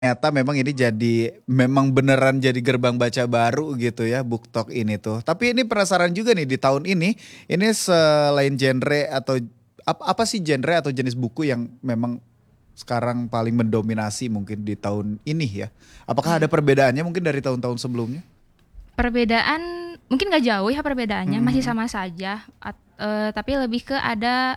Ternyata memang ini memang beneran jadi gerbang baca baru gitu ya BookTok ini tuh. Tapi ini penasaran juga nih di tahun ini selain genre atau apa sih genre atau jenis buku yang memang sekarang paling mendominasi mungkin di tahun ini ya? Apakah ada perbedaannya mungkin dari tahun-tahun sebelumnya? Perbedaan mungkin nggak jauh ya perbedaannya, masih Mm-mm. sama saja. Tapi lebih ke ada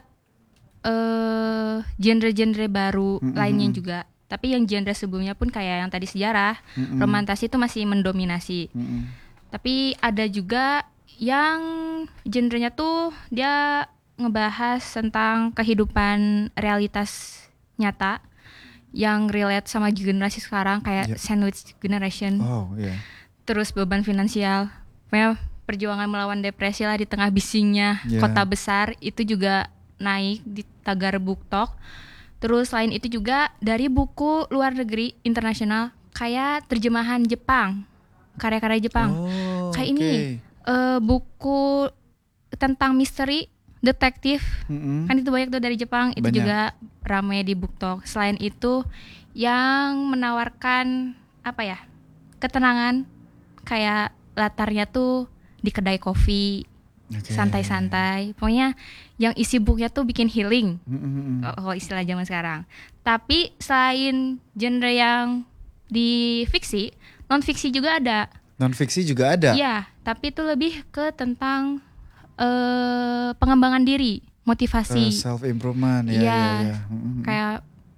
genre-genre baru lainnya Mm-mm. juga. Tapi yang genre sebelumnya pun kayak yang tadi sejarah, Mm-mm. romantis itu masih mendominasi. Mm-mm. Tapi ada juga yang genrenya tuh dia ngebahas tentang kehidupan realitas nyata yang relate sama generasi sekarang kayak Ya. sandwich generation, Oh iya. terus beban finansial, pokoknya perjuangan melawan depresi lah di tengah bisingnya kota Ya. besar itu juga naik di tagar BookTok. Terus selain itu juga dari buku luar negeri internasional kayak terjemahan Jepang, karya-karya Jepang. Oh Kayak ini oke. buku tentang misteri, detektif, Mm-mm. kan itu banyak tuh dari Jepang, itu Banyak. juga rame di BookTok. Selain itu yang menawarkan apa ya, ketenangan, kayak latarnya tuh di kedai kopi, Oke. santai-santai. Pokoknya yang isi bukunya tuh bikin healing, Mm-mm. kalau istilah zaman sekarang. Tapi selain genre yang di fiksi, non fiksi juga ada. Non fiksi juga ada. Iya, tapi itu lebih ke tentang pengembangan diri, motivasi. Self improvement ya Iya, ya ya. Mm-mm. kayak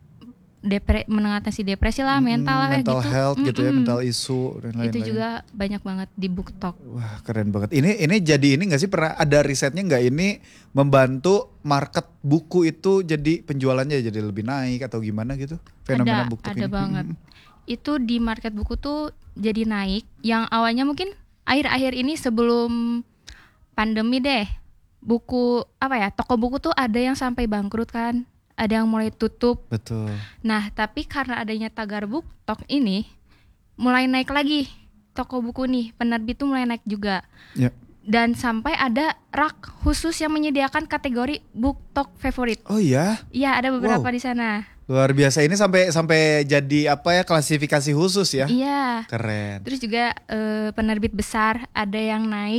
mengatasi depresi lah, mental Mm-mm. lah kayak Mental gitu. health gitu ya, Mm-mm. mental isu dan Itu lain-lain. juga banyak banget di BookTok. Wah keren banget. Ini jadi ini nggak sih, pernah ada risetnya nggak ini membantu market buku itu jadi penjualannya jadi lebih naik atau gimana gitu? Fenomena BookTok Ada ini. banget. Itu di market buku tuh jadi naik. Yang awalnya mungkin akhir-akhir ini sebelum pandemi deh. Buku apa ya? Toko buku tuh ada yang sampai bangkrut kan. Ada yang mulai tutup. Betul. Nah, tapi karena adanya tagar BookTok ini mulai naik lagi. Toko buku nih, penerbit tuh mulai naik juga. Ya. Dan sampai ada rak khusus yang menyediakan kategori BookTok favorit. Oh iya. Iya, ada beberapa Wow. di sana. Luar biasa, ini sampai jadi apa ya, klasifikasi khusus ya. Iya. Keren. Terus juga penerbit besar ada yang naik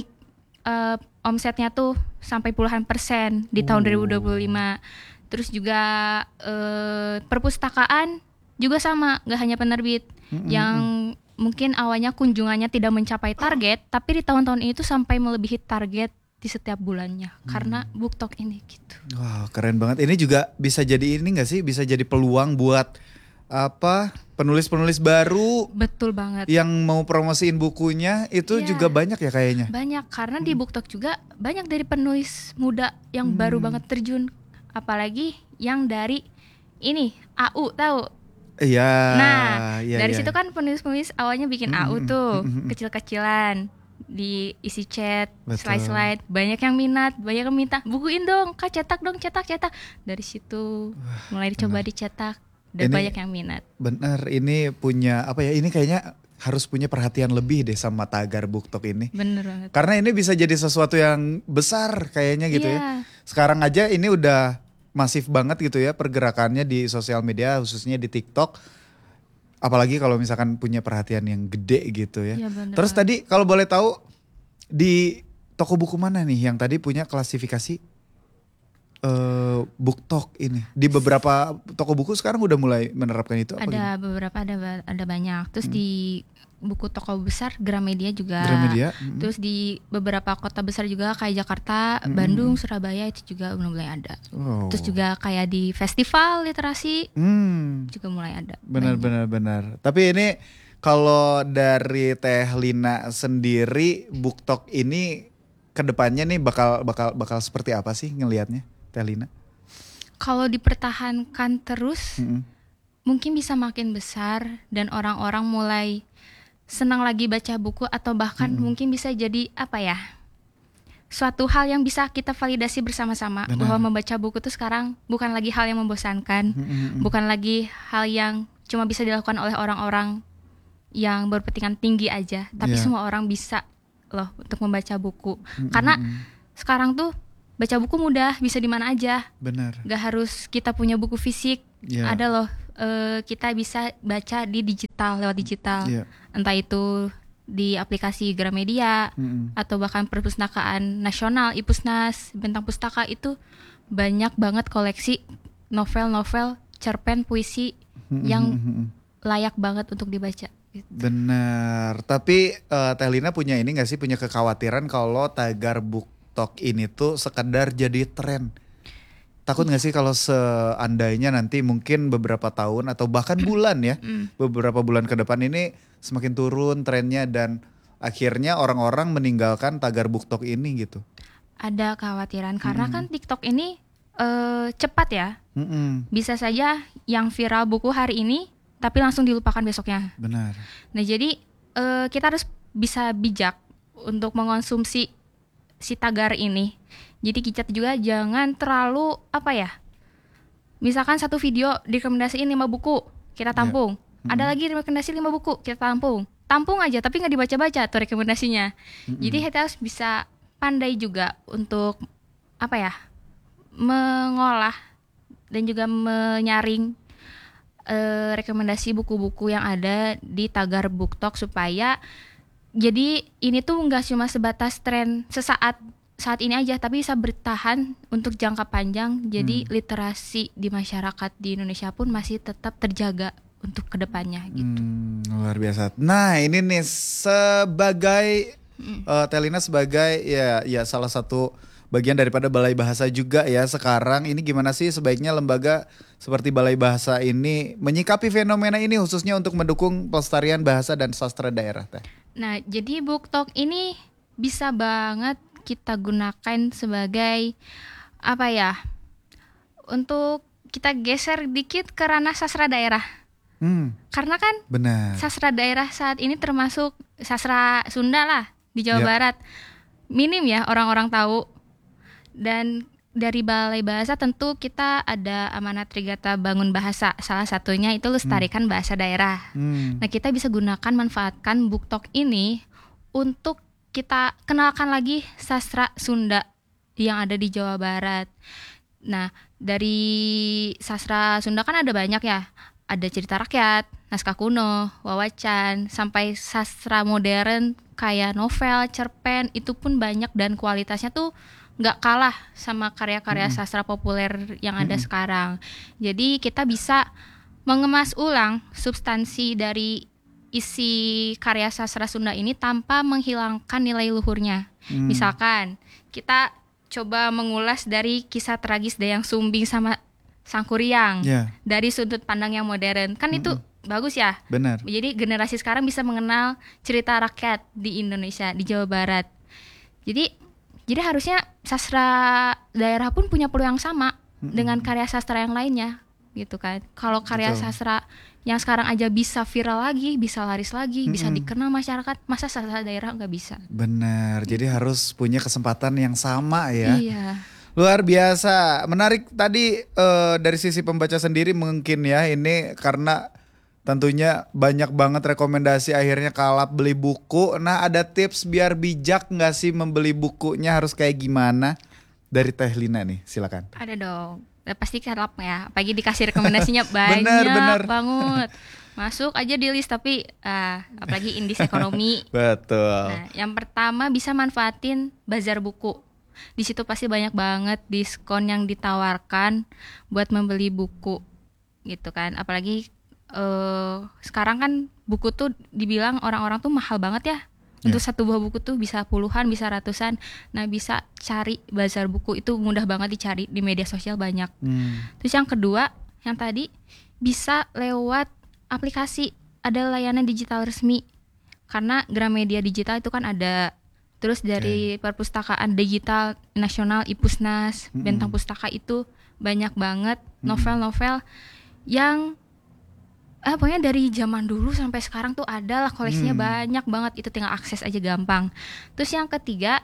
omsetnya tuh sampai puluhan persen di tahun 2025. Terus juga perpustakaan juga sama, gak hanya penerbit yang mungkin awalnya kunjungannya tidak mencapai target, tapi di tahun-tahun itu sampai melebihi target di setiap bulannya karena BookTok ini gitu. Wow keren banget. Ini juga bisa jadi ini nggak sih? Bisa jadi peluang buat apa, penulis-penulis baru Betul banget. yang mau promosiin bukunya itu Iya. juga banyak ya kayaknya. Banyak karena di BookTok juga banyak dari penulis muda yang baru banget terjun, apalagi yang dari ini AU tahu. Iya. Nah, Iya, dari iya. situ kan penulis-penulis awalnya bikin AU tuh, kecil-kecilan di isi chat, Betul. slide-slide, banyak yang minat, banyak yang minta bukuin dong, Kak, cetak dong, cetak. Dari situ mulai dicoba dicetak dan Ini- banyak yang minat. Bener, ini punya apa ya? Ini kayaknya harus punya perhatian lebih deh sama tagar BookTok ini. Bener banget. Karena ini bisa jadi sesuatu yang besar kayaknya gitu Iya. ya. Sekarang aja ini udah masif banget gitu ya pergerakannya di sosial media, khususnya di TikTok. Apalagi kalau misalkan punya perhatian yang gede gitu ya. Iya, bener Terus banget. tadi kalau boleh tahu di toko buku mana nih yang tadi punya klasifikasi BookTok ini? Di beberapa toko buku sekarang udah mulai menerapkan itu apa Ada gimana? beberapa, ada banyak. Terus di buku toko besar Gramedia juga. Gramedia, Terus di beberapa kota besar juga kayak Jakarta, Bandung, Surabaya itu juga udah mulai ada. Wow. Terus juga kayak di festival literasi juga mulai ada. Benar Banyak. benar benar. Tapi ini kalau dari Teh Lina sendiri BookTok ini kedepannya nih bakal seperti apa sih ngelihatnya Teh Lina? Kalau dipertahankan terus Mm-mm. mungkin bisa makin besar dan orang-orang mulai senang lagi baca buku atau bahkan mungkin bisa jadi apa ya? Suatu hal yang bisa kita validasi bersama-sama. Benar. Bahwa membaca buku tuh sekarang bukan lagi hal yang membosankan, bukan lagi hal yang cuma bisa dilakukan oleh orang-orang yang berkepentingan tinggi aja, tapi Iya. semua orang bisa loh untuk membaca buku. Karena sekarang tuh baca buku mudah, bisa di mana aja. Benar. Gak harus kita punya buku fisik. Iya. Ada loh kita bisa baca di digital, lewat digital. Iya. Entah itu di aplikasi Gramedia atau bahkan perpustakaan nasional, Ipusnas, Bentang Pustaka itu banyak banget koleksi novel-novel, cerpen, puisi yang layak banget untuk dibaca. Gitu. Bener. Tapi Teh Lina punya ini gak sih, punya kekhawatiran kalau Tagar BookTok ini tuh sekedar jadi tren? Takut gak sih kalau seandainya nanti mungkin beberapa tahun atau bahkan bulan ya, beberapa bulan ke depan ini semakin turun trennya dan akhirnya orang-orang meninggalkan Tagar BookTok ini gitu? Ada kekhawatiran karena kan TikTok ini cepat ya. Bisa saja yang viral buku hari ini tapi langsung dilupakan besoknya. Benar. Nah jadi kita harus bisa bijak untuk mengonsumsi si tagar ini. Jadi kita juga jangan terlalu misalkan satu video direkomendasiin 5 buku, kita tampung. Ada lagi rekomendasi 5 buku, kita tampung. Tampung aja tapi gak dibaca-baca tuh rekomendasinya. Jadi kita harus bisa pandai juga untuk mengolah dan juga menyaring rekomendasi buku-buku yang ada di Tagar BookTok supaya jadi ini tuh nggak cuma sebatas tren saat ini aja, tapi bisa bertahan untuk jangka panjang. Jadi literasi di masyarakat di Indonesia pun masih tetap terjaga untuk kedepannya gitu. Luar biasa. Nah ini nih sebagai Teh Lina sebagai ya salah satu bagian daripada Balai Bahasa juga ya sekarang, ini gimana sih sebaiknya lembaga seperti Balai Bahasa ini menyikapi fenomena ini khususnya untuk mendukung pelestarian bahasa dan sastra daerah Teh? Nah jadi BookTok ini bisa banget kita gunakan sebagai untuk kita geser dikit ke ranah sastra daerah. Karena kan benar. Sastra daerah saat ini termasuk sastra Sunda lah di Jawa Barat. Minim ya orang-orang tahu. Dan dari Balai Bahasa tentu kita ada amanat Trigata Bangun Bahasa. Salah satunya itu lestarikan bahasa daerah. Nah kita bisa gunakan, manfaatkan BookTok ini untuk kita kenalkan lagi sastra Sunda yang ada di Jawa Barat. Nah dari sastra Sunda kan ada banyak ya. Ada cerita rakyat, naskah kuno, wawacan, sampai sastra modern kayak novel, cerpen, itu pun banyak dan kualitasnya tuh nggak kalah sama karya-karya sastra populer yang ada sekarang. Jadi kita bisa mengemas ulang substansi dari isi karya sastra Sunda ini tanpa menghilangkan nilai luhurnya. Misalkan kita coba mengulas dari kisah tragis Dayang Sumbing sama Sangkuriang dari sudut pandang yang modern, kan itu bagus ya. Benar. Jadi generasi sekarang bisa mengenal cerita rakyat di Indonesia, di Jawa Barat. Jadi harusnya sastra daerah pun punya peluang yang sama dengan karya sastra yang lainnya, gitu kan. Kalau karya sastra yang sekarang aja bisa viral lagi, bisa laris lagi, bisa dikenal masyarakat, masa sastra daerah nggak bisa? Benar. Jadi harus punya kesempatan yang sama ya. Iya. Luar biasa, menarik tadi dari sisi pembaca sendiri mungkin ya ini karena tentunya banyak banget rekomendasi akhirnya kalap beli buku. Nah ada tips biar bijak gak sih membeli bukunya harus kayak gimana? Dari Teh Lina nih silakan. Ada dong, pasti kalap ya, apalagi dikasih rekomendasinya banyak bener. banget. Masuk aja di list tapi apalagi indis ekonomi. Betul. Nah yang pertama bisa manfaatin bazar buku. Di situ pasti banyak banget diskon yang ditawarkan buat membeli buku gitu kan. Apalagi sekarang kan buku tuh dibilang orang-orang tuh mahal banget ya. Untuk satu buah buku tuh bisa puluhan, bisa ratusan. Nah bisa cari bazar buku itu mudah banget dicari di media sosial banyak. Terus yang kedua, yang tadi bisa lewat aplikasi, ada layanan digital resmi. Karena Gramedia Digital itu kan ada. Terus dari perpustakaan digital nasional Ipusnas, Bentang Pustaka itu banyak banget novel-novel yang pokoknya dari zaman dulu sampai sekarang tuh ada lah, koleksinya banyak banget, itu tinggal akses aja gampang. Terus yang ketiga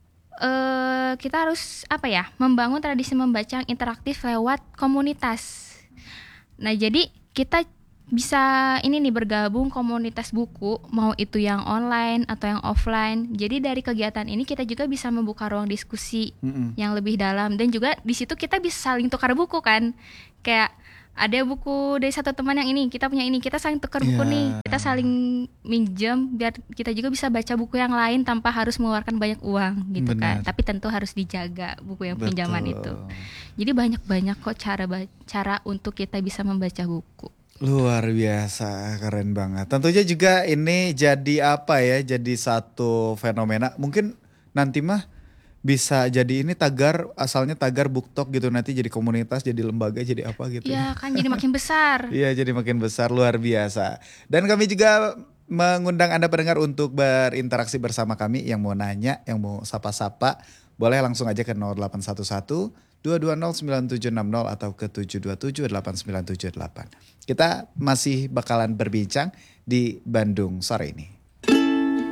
kita harus membangun tradisi membaca yang interaktif lewat komunitas. Nah jadi kita bisa bergabung komunitas buku, mau itu yang online atau yang offline. Jadi dari kegiatan ini kita juga bisa membuka ruang diskusi yang lebih dalam, dan juga di situ kita bisa saling tukar buku kan. Kayak ada buku dari satu teman yang ini, kita punya ini, kita saling tukar buku Iya. nih, kita saling minjem biar kita juga bisa baca buku yang lain tanpa harus mengeluarkan banyak uang gitu kan. Benar. Tapi tentu harus dijaga buku yang pinjaman itu. Betul. Jadi banyak kok cara untuk kita bisa membaca buku. Luar biasa, keren banget. Tentunya juga ini jadi apa ya, jadi satu fenomena. Mungkin nanti mah bisa jadi ini asalnya tagar BookTok gitu. Nanti jadi komunitas, jadi lembaga, jadi apa gitu ya. Ya kan jadi makin besar. Iya, jadi makin besar, luar biasa. Dan kami juga mengundang Anda pendengar untuk berinteraksi bersama kami. Yang mau nanya, yang mau sapa-sapa, boleh langsung aja ke 0811 220 9760 atau ke 727 8978. Kita masih bakalan berbincang di Bandung sore ini.